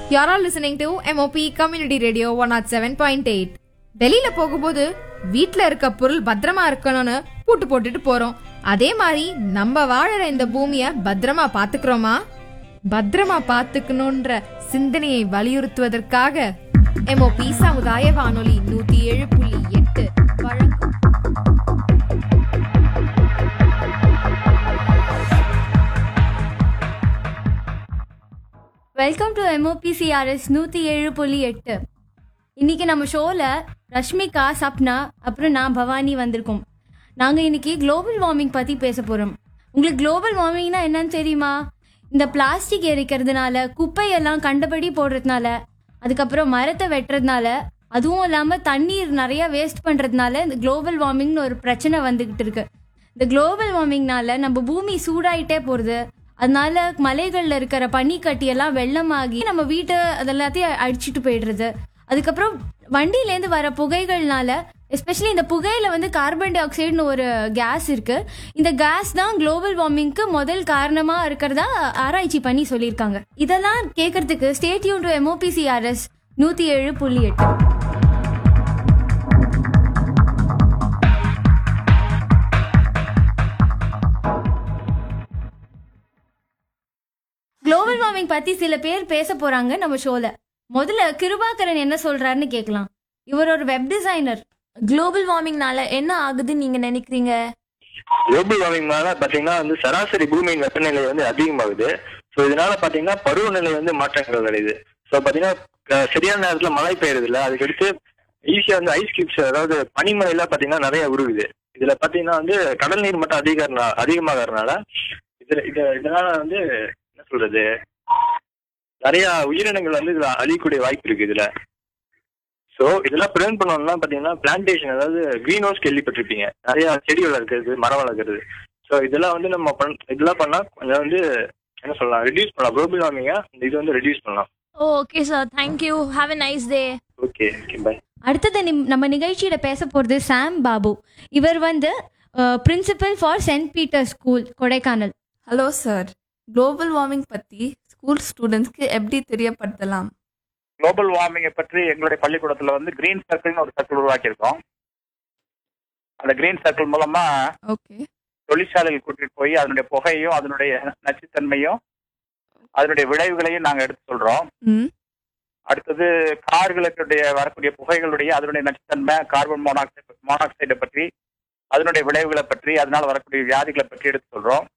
You're all listening to MOP Community Radio 107.8. வெளியில போகும்போது வீட்ல இருக்க பொருள் பத்திரமா இருக்கணும்னு பூட்டு போட்டுட்டு போறோம். அதே மாதிரி நம்ம வாழற இந்த பூமிய பத்திரமா பாத்துக்கிறோமா? பத்திரமா பாத்துக்கணும்ன்ற சிந்தனையை வலியுறுத்துவதற்காக MOP சமுதாய வானொலி 107.8 வழங்கும் வெல்கம் டு MOPCRS 107.8. இன்னைக்கு நம்ம ஷோல ரஷ்மிகா, சப்னா, அப்புறம் நான் பவானி வந்திருக்கோம். நாங்க இன்னைக்கு குளோபல் வார்மிங் பத்தி பேச போறோம். உங்களுக்கு குளோபல் வார்மிங்னா என்னன்னு தெரியுமா? இந்த பிளாஸ்டிக் எரிக்கிறதுனால, குப்பையெல்லாம் கண்டபடி போடுறதுனால, அதுக்கப்புறம் மரத்தை வெட்டுறதுனால, அதுவும் இல்லாம தண்ணீர் நிறைய வேஸ்ட் பண்றதுனால இந்த குளோபல் வார்மிங்னு ஒரு பிரச்சனை வந்துகிட்டு இருக்கு. இந்த குளோபல் வார்மிங்னால நம்ம பூமி சூடாயிட்டே போறது. அதனால மலைகள்ல இருக்கிற பனிக்கட்டியெல்லாம் வெள்ளமாகி நம்ம வீட்டை அதெல்லாத்தையும் அடிச்சுட்டு போயிடுறது. அதுக்கப்புறம் வண்டியிலேருந்து வர புகைகள்னால, எஸ்பெஷலி இந்த புகையில வந்து கார்பன் டை ஆக்சைடுன்னு ஒரு கேஸ் இருக்கு. இந்த கேஸ் தான் குளோபல் வார்மிங்க்கு முதல் காரணமா இருக்கிறதா ஆராய்ச்சி பண்ணி சொல்லியிருக்காங்க. இதெல்லாம் கேட்கறதுக்கு stay tune to MOPCRS 107.8. Global warming பத்தி சில பேர் பேச போறாங்க நம்ம ஷோல. முதல்ல கிருபாகரன் என்ன சொல்றாருன்னு கேட்கலாம். இவர் ஒரு வெப் டிசைனர். குளோபல் வார்மிங்னால என்ன ஆகுதுன்னு நீங்க நினைக்கிறீங்க? குளோபல் வார்மிங்னால பாத்தீங்கன்னா வந்து சராசரி பூமியின் வெப்பநிலை வந்து அதிகமாகுது. ஸோ இதனால பாத்தீங்கன்னா பருவநிலை வந்து மாற்றங்கள் அடையுது. ஸோ பாத்தீங்கன்னா சரியான நேரத்துல மழை பெய்யறது இல்லை. அதுக்கடுத்து ஈஸியா வந்து ஐஸ் கியூப்ஸ், அதாவது பனிமலைலாம் பாத்தீங்கன்னா நிறைய உருகுது. இதுல பாத்தீங்கன்னா வந்து கடல் நீர் மட்டம் அதிகமாகறதுனால இதனால வந்து என்ன சொல்றது, நிறைய உயிரினங்கள் வந்து இதுல அழியக்கூடிய வாய்ப்பு இருக்கு இதுல. ஸோ இதெல்லாம் ப்ரிவென்ட் பண்ணணும்னா பாத்தீங்கன்னா பிளான்டேஷன், அதாவது கிரீன் ஹவுஸ் கேள்விப்பட்டிருப்பீங்க, நிறைய செடி வளர்க்கறது, மரம் வளர்க்கறது. ஸோ இதெல்லாம் வந்து நம்ம இதெல்லாம் பண்ணா கொஞ்சம் வந்து என்ன சொல்லலாம், ரெடியூஸ் பண்ணலாம். குளோபல் வார்மிங்கா இது வந்து ரெடியூஸ் பண்ணலாம். Okay sir, thank you, have a nice day. Okay, by. அடுத்தது நம்ம நிகழ்ச்சியில பேச போறது சாம் பாபு. இவர் வந்து principal for send Peter school, Kodaikanal. Hello sir, global warming பற்றி ஸ்கூல் ஸ்டூடெண்ட்ஸ்க்கு எப்படி தெரியப்படுத்தலாம்? குளோபல் வார்மிங்கை பற்றி எங்களுடைய பள்ளிக்கூடத்தில் வந்து கிரீன் சர்க்கிள்னு ஒரு சர்க்கிள் உருவாக்கியிருக்கோம். அந்த கிரீன் சர்க்கிள் மூலமா ஓகே, தொழிற்சாலைகள் கூட்டிட்டு போய் அதனுடைய புகையும் அதனுடைய நச்சுத்தன்மையும் அதனுடைய விளைவுகளையும் நாங்கள் எடுத்து சொல்றோம். அடுத்தது கார்களுடைய வரக்கூடிய புகைகளுடைய அதனுடைய நச்சுத்தன்மை, கார்பன் மோனாக்சைடை பற்றி, அதனுடைய விளைவுகளை பற்றி, அதனால வரக்கூடிய வியாதிகளை பற்றி எடுத்து சொல்றோம்.